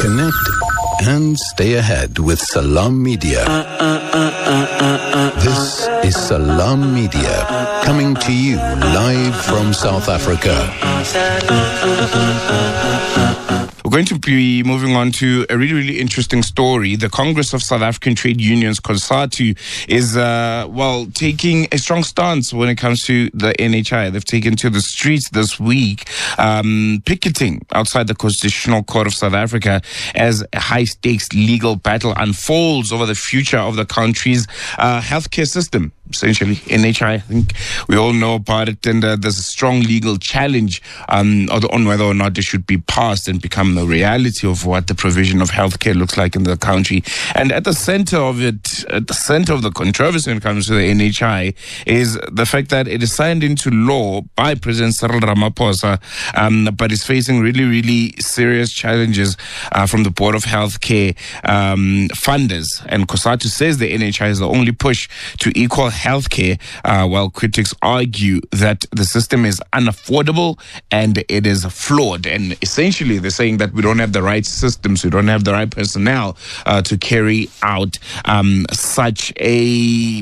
connect and stay ahead with Salam Media. This is Salam Media, coming to you live from South Africa. We're going to be moving on to a really, really interesting story. The Congress of South African Trade Unions, COSATU, is, taking a strong stance when it comes to the NHI. They've taken to the streets this week, picketing outside the Constitutional Court of South Africa as a high-stakes legal battle unfolds over the future of the country's healthcare system. Essentially, NHI, I think we all know about it, and there's a strong legal challenge on whether or not it should be passed and become the reality of what the provision of healthcare looks like in the country. And at the center of it, at the center of the controversy when it comes to the NHI, is the fact that it is signed into law by President Cyril Ramaphosa, but is facing really, really serious challenges from the Board of Healthcare funders. And COSATU says the NHI is the only push to equal healthcare, while critics argue that the system is unaffordable and it is flawed. And essentially, they're saying that we don't have the right systems, we don't have the right personnel to carry out such a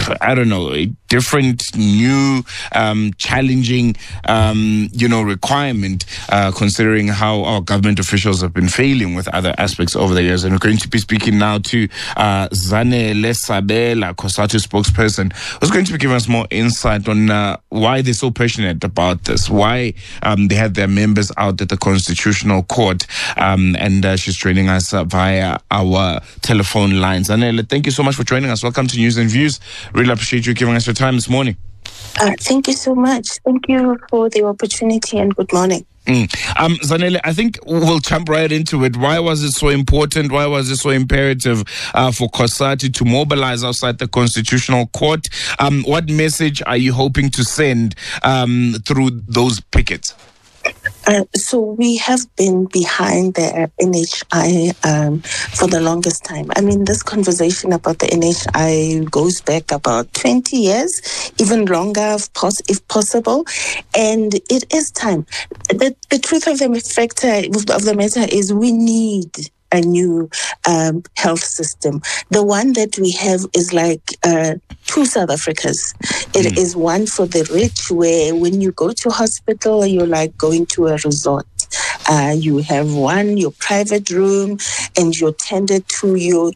different, new, challenging, requirement, considering how our government officials have been failing with other aspects over the years. And we're going to be speaking now to Zanele Sabela, COSATU spokesperson, who's going to be giving us more insight on why they're so passionate about this, why they had their members out at the Constitutional Court, and she's joining us via our telephone lines. Zanele, thank you so much for joining us. Welcome to News and Views. Really appreciate you giving us your time this morning. Thank you so much. Thank you for the opportunity and good morning. Zanele, I think we'll jump right into it. Why was it so important? Why was it so imperative for COSATU to mobilize outside the Constitutional Court? What message are you hoping to send through those pickets? So we have been behind the NHI for the longest time. I mean, this conversation about the NHI goes back about 20 years, even longer if possible. And it is time. The truth of the matter is we need a new health system. The one that we have is like two South Africas. It is one for the rich, where when you go to hospital, you're like going to a resort. You have your private room, and you're tended to, you're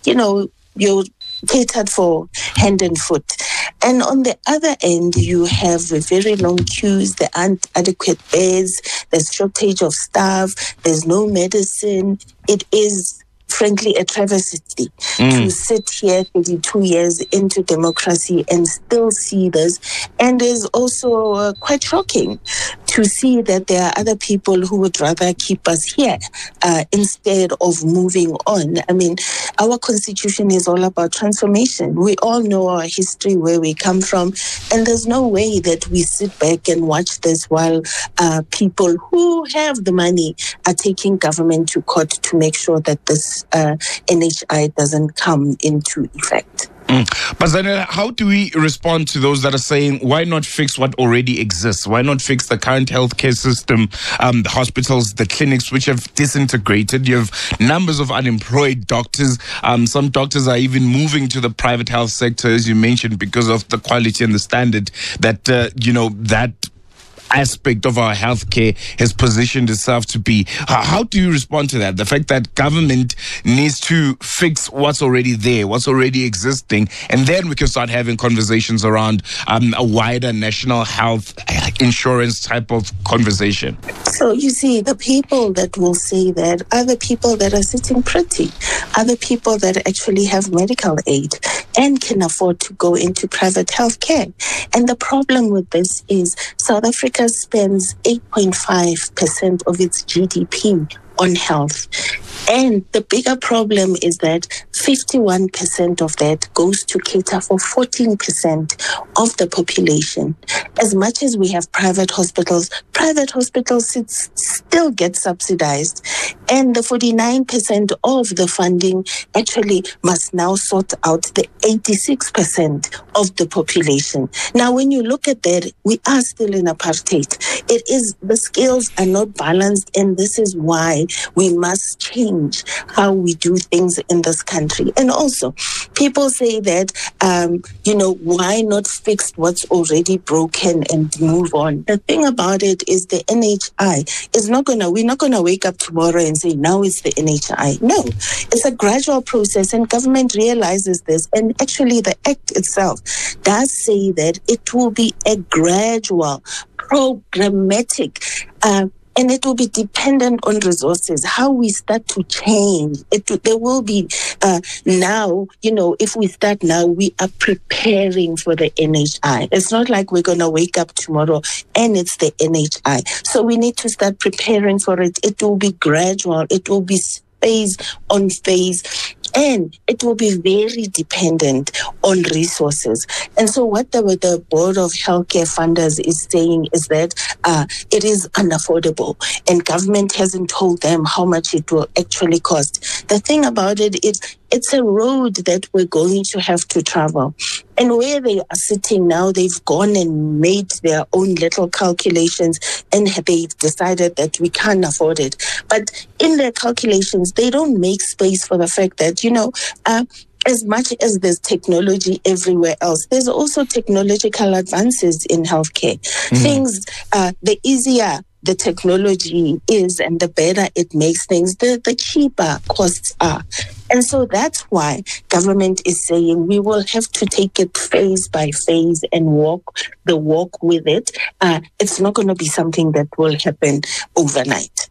catered for hand and foot. And on the other end, you have very long queues, there aren't adequate beds, there's shortage of staff, there's no medicine. It is, frankly, a travesty to sit here 32 years into democracy and still see this. And it's also quite shocking to see that there are other people who would rather keep us here instead of moving on. I mean, our constitution is all about transformation. We all know our history, where we come from, and there's no way that we sit back and watch this while people who have the money are taking government to court to make sure that this NHI doesn't come into effect. But then how do we respond to those that are saying, why not fix what already exists? Why not fix the current healthcare system, the hospitals, the clinics, which have disintegrated? You have numbers of unemployed doctors. Some doctors are even moving to the private health sector, as you mentioned, because of the quality and the standard that, that aspect of our healthcare has positioned itself to be. How do you respond to that? The fact that government needs to fix what's already there, what's already existing, and then we can start having conversations around a wider national health insurance type of conversation. So you see, the people that will say that are the people that are sitting pretty, are the people that actually have medical aid and can afford to go into private health care. And the problem with this is South Africa spends 8.5% of its GDP on health. And the bigger problem is that 51% of that goes to cater for 14% of the population. As much as we have private hospitals still get subsidized. And the 49% of the funding actually must now sort out the 86% of the population. Now, when you look at that, we are still in apartheid. The scales are not balanced, and this is why we must change how we do things in this country. And also, people say that, why not fix what's already broken and move on? The thing about it is the NHI is we're not going to wake up tomorrow and say, now it's the NHI. No, it's a gradual process, and government realizes this. And actually, the Act itself does say that it will be a gradual, programmatic, and it will be dependent on resources, how we start to change. There will be now, if we start now, we are preparing for the NHI. It's not like we're going to wake up tomorrow and it's the NHI. So we need to start preparing for it. It will be gradual. It will be phase on phase. And it will be very dependent on resources. And so what the Board of Healthcare Funders is saying is that it is unaffordable, and government hasn't told them how much it will actually cost. The thing about it is it's a road that we're going to have to travel. And where they are sitting now, they've gone and made their own little calculations, and they've decided that we can't afford it. But in their calculations, they don't make space for the fact that, as much as there's technology everywhere else, there's also technological advances in healthcare. Things, the easier the technology is and the better it makes things, the cheaper costs are. And so that's why government is saying we will have to take it phase by phase and walk the walk with it. It's not going to be something that will happen overnight.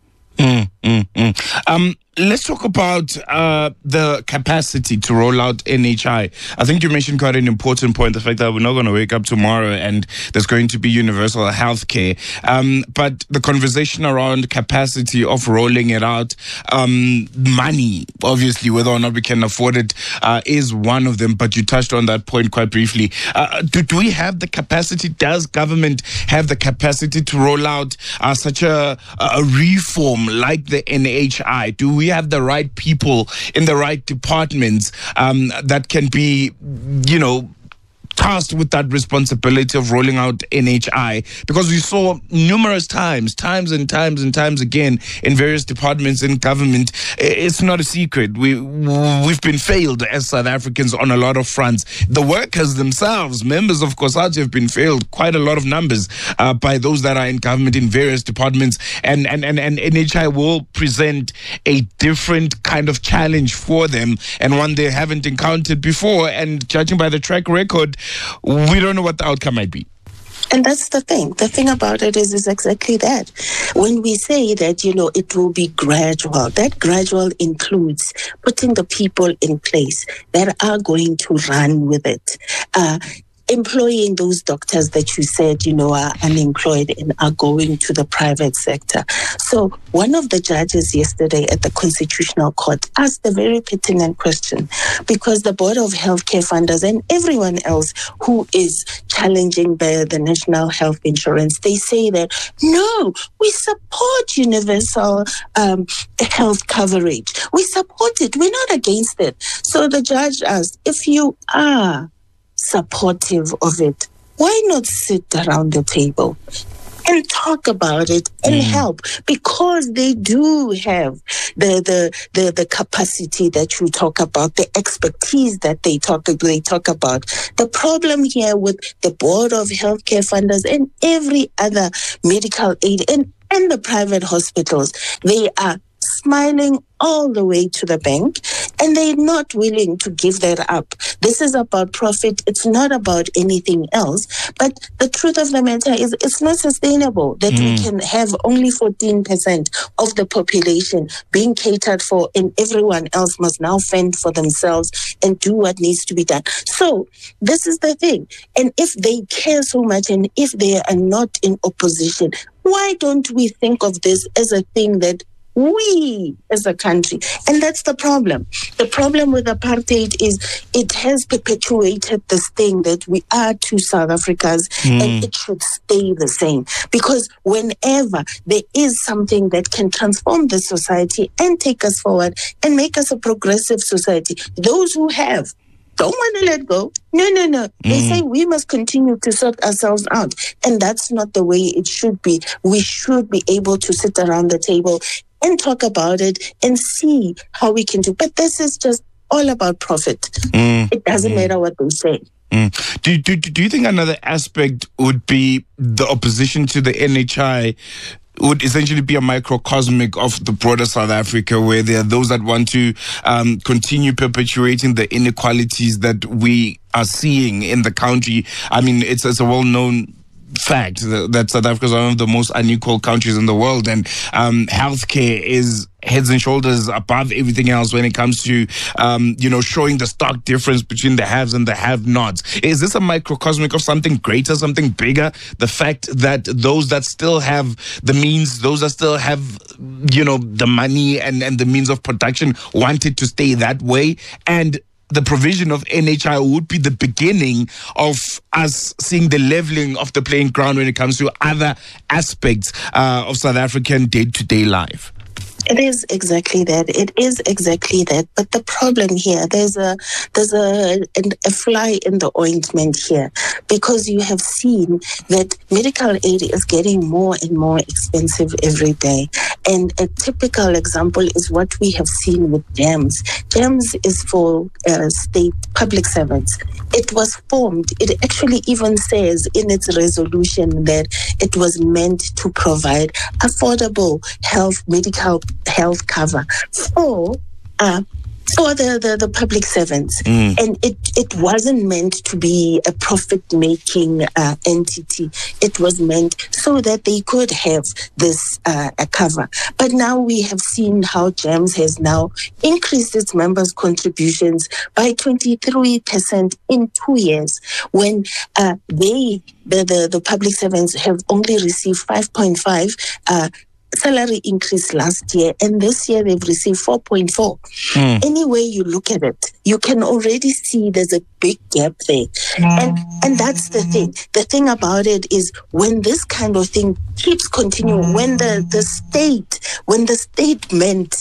Let's talk about the capacity to roll out NHI. I think you mentioned quite an important point, the fact that we're not going to wake up tomorrow and there's going to be universal health care. But the conversation around capacity of rolling it out, money, obviously, whether or not we can afford it, is one of them. But you touched on that point quite briefly. Do we have the capacity? Does government have the capacity to roll out such a reform like the NHI? Do we have the right people in the right departments that can be, tasked with that responsibility of rolling out NHI? Because we saw numerous times and times again in various departments in government. It's not a secret. We've been failed as South Africans on a lot of fronts. The workers themselves, members of COSATU, have been failed, quite a lot of numbers, by those that are in government in various departments. And NHI will present a different kind of challenge for them, and one they haven't encountered before. And judging by the track record, we don't know what the outcome might be. And that's the thing. The thing about it is exactly that. When we say that, it will be gradual, that gradual includes putting the people in place that are going to run with it. Employing those doctors that you said, are unemployed and are going to the private sector. So one of the judges yesterday at the Constitutional Court asked a very pertinent question, because the Board of Healthcare Funders and everyone else who is challenging the national health insurance, they say that, no, we support universal health coverage. We support it. We're not against it. So the judge asked, if you are supportive of it, why not sit around the table and talk about it and help? Because they do have the capacity that you talk about, the expertise that they talk about. The problem here with the Board of Healthcare Funders and every other medical aid and the private hospitals, they are smiling all the way to the bank, and they're not willing to give that up. This is about profit. It's not about anything else. But the truth of the matter is it's not sustainable that we can have only 14% of the population being catered for, and everyone else must now fend for themselves and do what needs to be done. So this is the thing. And if they care so much, and if they are not in opposition, why don't we think of this as a thing that We as a country. And that's the problem. The problem with apartheid is it has perpetuated this thing that we are two South Africas and it should stay the same. Because whenever there is something that can transform the society and take us forward and make us a progressive society, those who have don't want to let go. No. They say we must continue to sort ourselves out. And that's not the way it should be. We should be able to sit around the table and talk about it and see how we can do. But this is just all about profit. It doesn't matter what they say. Do you think another aspect would be the opposition to the NHI would essentially be a microcosmic of the broader South Africa, where there are those that want to continue perpetuating the inequalities that we are seeing in the country? I mean, it's a well-known fact that South Africa is one of the most unequal countries in the world, and healthcare is heads and shoulders above everything else when it comes to showing the stark difference between the haves and the have-nots. Is this a microcosmic of something greater, something bigger? The fact that those that still have the means, those that still have the money and the means of production want it to stay that way, and the provision of NHI would be the beginning of us seeing the leveling of the playing ground when it comes to other aspects of South African day-to-day life. It is exactly that. It is exactly that. But the problem here, there's a fly in the ointment here, because you have seen that medical aid is getting more and more expensive every day. And a typical example is what we have seen with GEMS. GEMS is for state public servants. It was formed, it actually even says in its resolution that it was meant to provide affordable medical health cover for the public servants. And it wasn't meant to be a profit-making entity. It was meant so that they could have this cover. But now we have seen how GEMS has now increased its members' contributions by 23% in 2 years, when the public servants have only received 5.5 salary increase last year, and this year they've received 4.4. Any way you look at it, you can already see there's a big gap there. And that's the thing. The thing about it is, when this kind of thing keeps continuing, when the state meant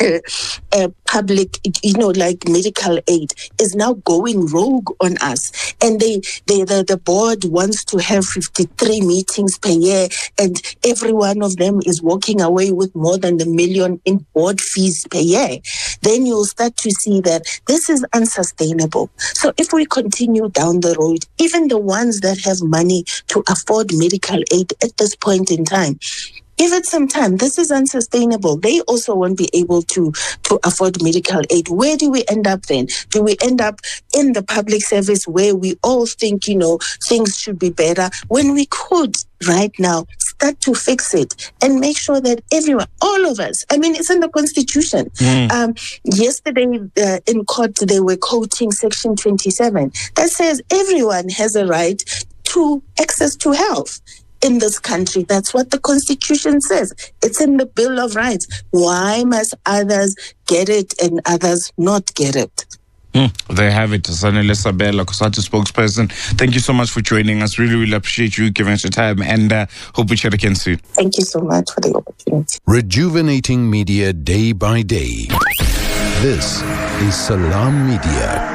public, like medical aid, is now going rogue on us, and the board wants to have 53 meetings per year, and every one of them is walking away with more than $1 million in board fees per year, then you'll start to see that this is unsustainable. So if we continue down the road, even the ones that have money to afford medical aid at this point in time, give it some time. This is unsustainable. They also won't be able to afford medical aid. Where do we end up then? Do we end up in the public service, where we all think, things should be better, when we could right now start to fix it and make sure that everyone, all of us, it's in the Constitution. Yesterday in court, they were quoting Section 27 that says everyone has a right to access to health in this country. That's what the Constitution says. It's in the Bill of Rights. Why must others get it and others not get it? There have it. Zanele Sabela, COSATU spokesperson. Thank you so much for joining us. Really, really appreciate you giving us your time, and hope we chat again soon. Thank you so much for the opportunity. Rejuvenating media day by day. This is Salam Media.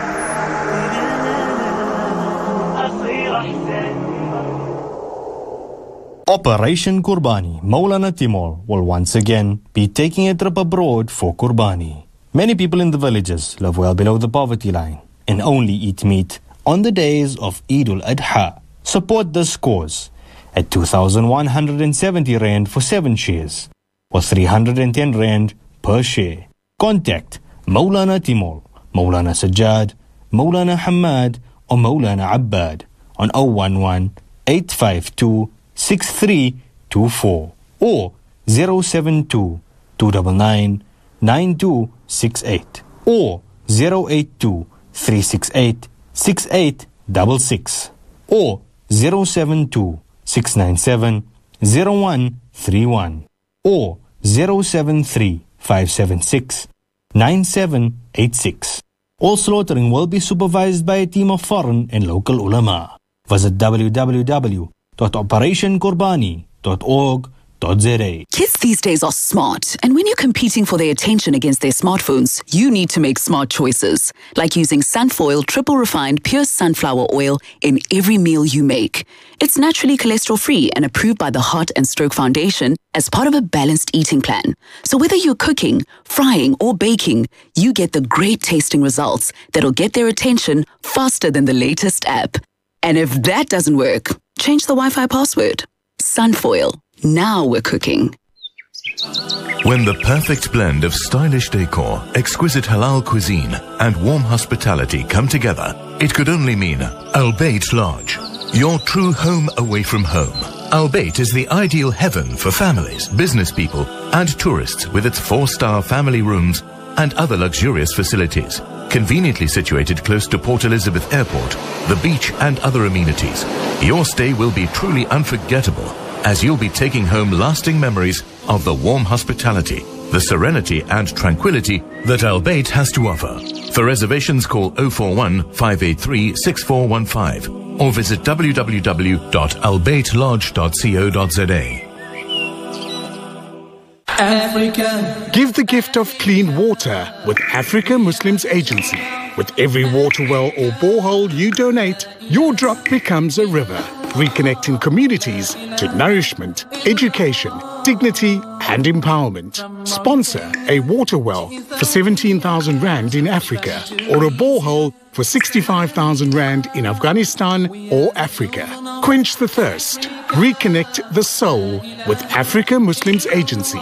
Operation Kurbani, Maulana Timur will once again be taking a trip abroad for Kurbani. Many people in the villages live well below the poverty line and only eat meat on the days of Eid al-Adha. Support this cause at 2,170 Rand for 7 shares or 310 Rand per share. Contact Maulana Timur, Maulana Sajjad, Maulana Hamad or Maulana Abbad on 011 852 6324 or 072 299 9268 or 082 368 6866 or 072 697 0131 or 073-576-9786. All slaughtering will be supervised by a team of foreign and local ulama. Visit www.operationqurbani.org.za. Kids these days are smart, and when you're competing for their attention against their smartphones, you need to make smart choices, like using Sunfoil triple refined pure sunflower oil in every meal you make. It's naturally cholesterol-free and approved by the Heart and Stroke Foundation as part of a balanced eating plan. So whether you're cooking, frying, or baking, you get the great tasting results that'll get their attention faster than the latest app. And if that doesn't work, change the Wi-Fi password. Sunfoil. Now we're cooking. When the perfect blend of stylish decor, exquisite halal cuisine, and warm hospitality come together, it could only mean Al Bayt Lodge, your true home away from home. Al Bayt is the ideal heaven for families, business people, and tourists with its 4-star family rooms and other luxurious facilities. Conveniently situated close to Port Elizabeth Airport, the beach, and other amenities, your stay will be truly unforgettable, as you'll be taking home lasting memories of the warm hospitality, the serenity and tranquility that Al Bayt has to offer. For reservations, call 041-583-6415 or visit www.albaytlodge.co.za. Africa. Give the gift of clean water with Africa Muslims Agency. With every water well or borehole you donate, your drop becomes a river, reconnecting communities to nourishment, education, dignity and empowerment. Sponsor a water well for 17,000 Rand in Africa or a borehole for 65,000 Rand in Afghanistan or Africa. Quench the thirst. Reconnect the soul with Africa Muslims Agency.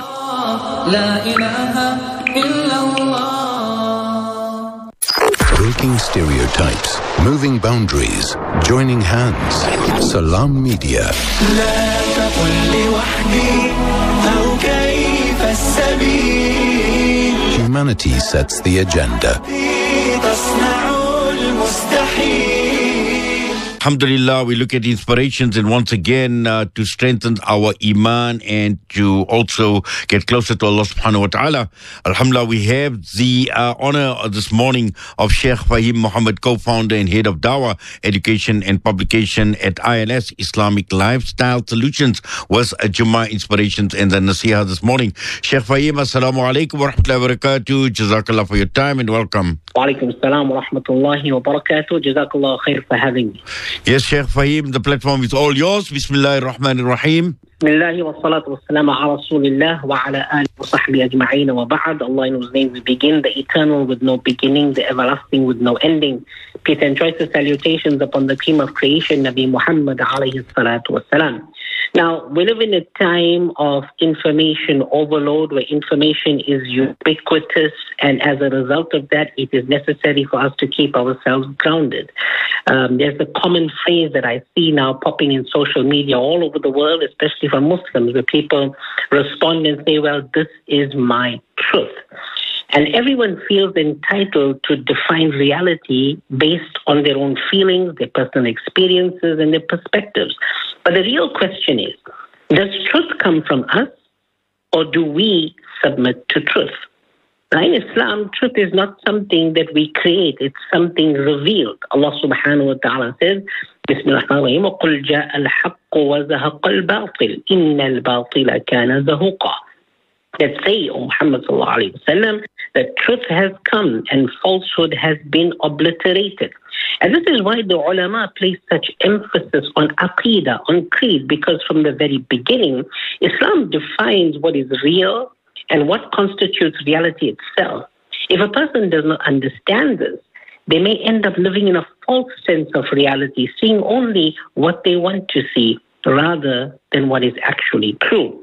Breaking stereotypes, moving boundaries, joining hands. Salam Media. Humanity sets the agenda. Alhamdulillah, we look at inspirations and once again to strengthen our iman and to also get closer to Allah subhanahu wa ta'ala. Alhamdulillah, we have the honor this morning of Sheikh Fahim Muhammad, co-founder and head of Dawah, Education and Publication at ILS, Islamic Lifestyle Solutions, was Jummah Inspirations and the Nasiha this morning. Sheikh Fahim, assalamu alaikum wa rahmatullahi wa barakatuh. Jazakallah for your time and welcome. Wa alaikum assalam wa rahmatullahi wa barakatuh. Jazakallah khair for having me. Yes, Sheikh Fahim, the platform is all yours. Bismillahir Rahmanir Rahim. Bismillah wa salatu wa salam ala Rasulillah wa ala alihi wa sahbihi ajma'een wa ba'd. Allah in whose name we begin, the eternal with no beginning, the everlasting with no ending. Peace and choicest salutations upon the cream of creation, Nabi Muhammad alayhi salatu wa salam. Now, we live in a time of information overload where information is ubiquitous, and as a result of that, it is necessary for us to keep ourselves grounded. There's a common phrase that I see now popping in social media all over the world, especially for Muslims, where people respond and say, well, this is my truth. And everyone feels entitled to define reality based on their own feelings, their personal experiences, and their perspectives. But the real question is, does truth come from us, or do we submit to truth? Now, in Islam, truth is not something that we create, it's something revealed. Allah subhanahu wa ta'ala says, Bismillahirrahmanirrahim, وَقُلْ جَاءَ الْحَقُّ وَزَهَقَ الْبَاطِلِ إِنَّ الْبَاطِلَ كَانَ زَهُوقًا. That say, O Muhammad sallallahu alayhi wa sallam, that truth has come and falsehood has been obliterated. And this is why the ulama place such emphasis on aqeedah, on creed, because from the very beginning, Islam defines what is real and what constitutes reality itself. If a person does not understand this, they may end up living in a false sense of reality, seeing only what they want to see rather than what is actually true.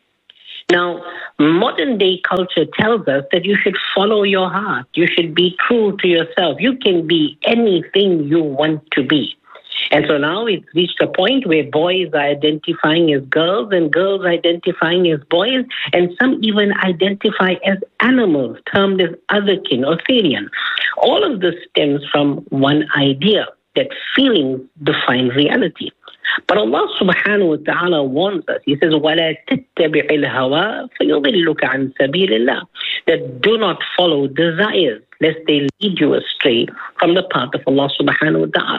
Now, modern day culture tells us that you should follow your heart. You should be true to yourself. You can be anything you want to be. And so now it's reached a point where boys are identifying as girls and girls identifying as boys, and some even identify as animals, termed as otherkin or Therian. All of this stems from one idea, that feelings define reality. But Allah subhanahu wa ta'ala warns us. He says, وَلَا تَتَّبِعِ الْهَوَىٰ فَيُضِلُّكَ عَنْ سَبِيلِ اللَّهِ. That do not follow desires, lest they lead you astray from the path of Allah subhanahu wa ta'ala.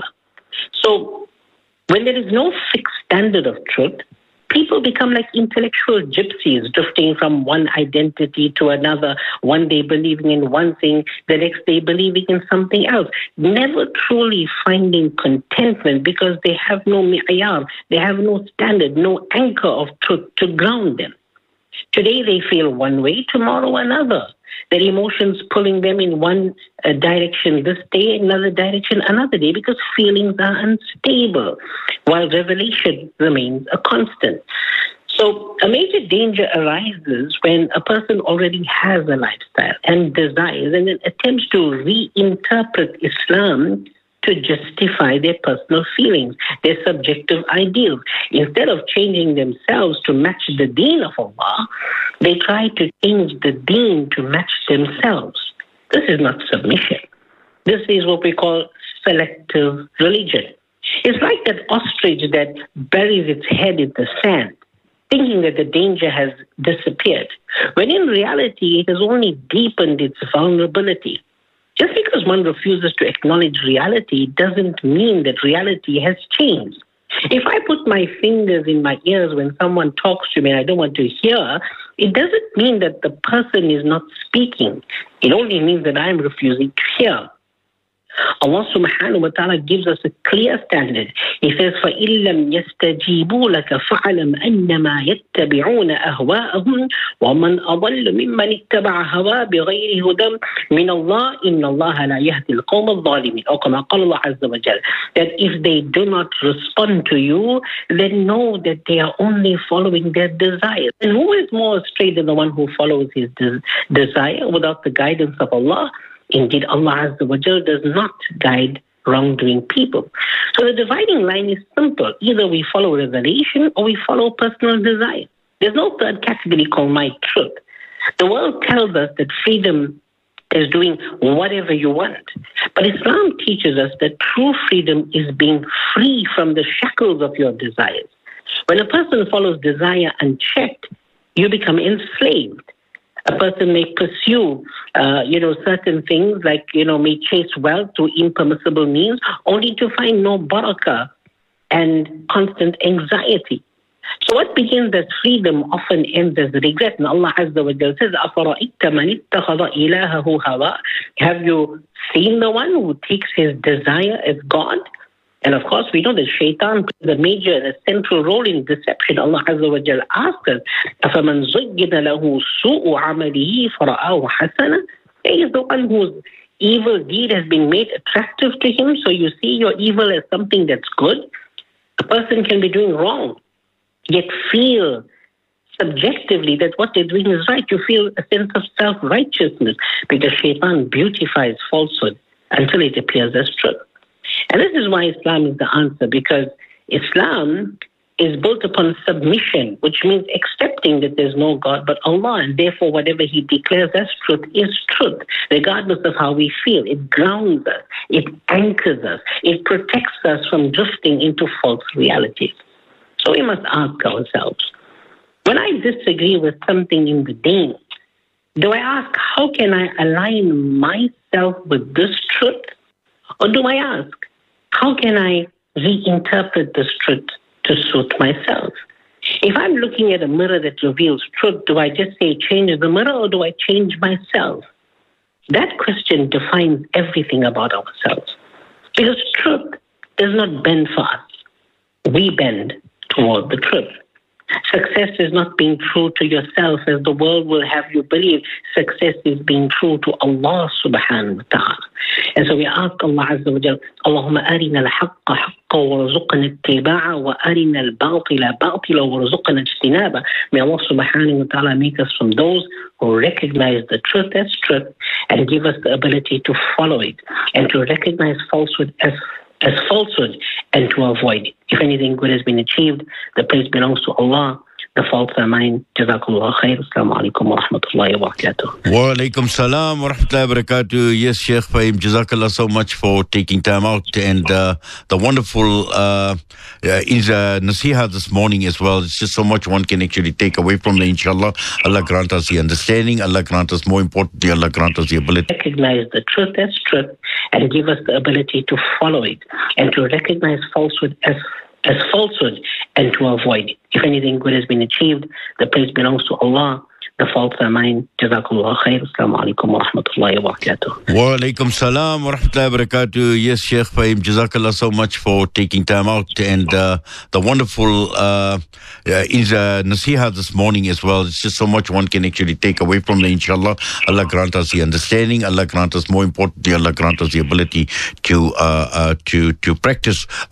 So, when there is no fixed standard of truth, people become like intellectual gypsies, drifting from one identity to another, one day believing in one thing, the next day believing in something else, never truly finding contentment because they have no mi'yar, they have no standard, no anchor of truth to ground them. Today they feel one way, tomorrow another. Their emotions pulling them in one direction this day, another direction another day, because feelings are unstable, while revelation remains a constant. So a major danger arises when a person already has a lifestyle and desires and then attempts to reinterpret Islam to justify their personal feelings, their subjective ideals. Instead of changing themselves to match the deen of Allah, they try to change the deen to match themselves. This is not submission. This is what we call selective religion. It's like that ostrich that buries its head in the sand, thinking that the danger has disappeared, when in reality it has only deepened its vulnerability. Just because one refuses to acknowledge reality doesn't mean that reality has changed. If I put my fingers in my ears when someone talks to me and I don't want to hear, it doesn't mean that the person is not speaking. It only means that I am refusing to hear. Allah subhanahu wa ta'ala gives us a clear standard. He says, فَإِن لَمْ يَسْتَجِيبُوا لَكَ فَاعْلَمْ أَنَّمَا يَتَّبِعُونَ أَهْوَاءَهُمْ وَمَنْ أَضَلُّ مِمَّنِ اتَّبَعَ هَوَاهُ بِغَيْرِ هُدًى مِنَ اللَّهِ إِنَّ اللَّهَ لَا يَهْدِي الْقَوْمَ الظَّالِمِينَ. Or كما قال الله عز وجل, that if they do not respond to you, then know that they are only following their desires. And who is more astray than the one who follows his desire without the guidance of Allah? Indeed, Allah Azza wa Jal does not guide wrongdoing people. So the dividing line is simple. Either we follow revelation or we follow personal desire. There's no third category called my truth. The world tells us that freedom is doing whatever you want. But Islam teaches us that true freedom is being free from the shackles of your desires. When a person follows desire unchecked, you become enslaved. A person may pursue, certain things like, may chase wealth through impermissible means, only to find no barakah and constant anxiety. So what begins as freedom often ends as regret. And Allah Azza wa Jalla says, أَفَرَأَيْتَ مَنِ اتَّخَذَ إِلَهَهُ هَوَىٰ. Have you seen the one who takes his desire as God? And of course, we know that shaitan plays a major and a central role in deception. Allah Azza wa Jalla asks us, أَفَمَنْ زُيِّنَ لَهُ سُوءُ عَمَلِهِ فَرَآهُ حَسَنًا. He is the one whose evil deed has been made attractive to him, so you see your evil as something that's good. A person can be doing wrong, yet feel subjectively that what they're doing is right. You feel a sense of self-righteousness because shaitan beautifies falsehood until it appears as truth. And this is why Islam is the answer, because Islam is built upon submission, which means accepting that there's no God but Allah, and therefore whatever He declares as truth is truth, regardless of how we feel. It grounds us, it anchors us, it protects us from drifting into false realities. So we must ask ourselves, when I disagree with something in the deen, do I ask, how can I align myself with this truth? Or do I ask, how can I reinterpret this truth to suit myself? If I'm looking at a mirror that reveals truth, do I just say change the mirror, or do I change myself? That question defines everything about ourselves. Because truth does not bend for us. We bend toward the truth. Success is not being true to yourself as the world will have you believe. Success is being true to Allah subhanahu wa ta'ala. And so we ask Allah Azza wa Jal, Allahumma arina al-haqqa haqqa warzuqna ittiba'a wa arina al-batila batila warzuqna ijtinaba. May Allah subhanahu wa ta'ala make us from those who recognize the truth as truth and give us the ability to follow it and to recognize falsehood as falsehood and to avoid it. If anything good has been achieved, the praise belongs to Allah. The faults are mine. Jazakallah khair. Assalamu alaikum wa rahmatullahi wa barakatuh. Wa alaikum salam wa rahmatullahi wa barakatuh. Yes, Sheikh Fahim, Jazakallah so much for taking time out and the wonderful nasiha this morning as well. It's just so much one can actually take away from there, inshallah. Allah grant us the understanding. Allah grant us, more importantly, Allah grant us the ability. Recognize the truth as truth and give us the ability to follow it and to recognize falsehood as falsehood and to avoid it. If anything good has been achieved, the praise belongs to Allah. The faults are mine. Jazakallah khair. Assalamu alaikum wa rahmatullahi wa barakatuh. Wa alaikum salam wa rahmatullahi wa barakatuh. Yes, Sheikh Fahim, Jazakallah so much for taking time out and the wonderful nasiha this morning as well. It's just so much one can actually take away from there, inshallah. Allah grant us the understanding. Allah grant us, more importantly, Allah grant us the ability to practice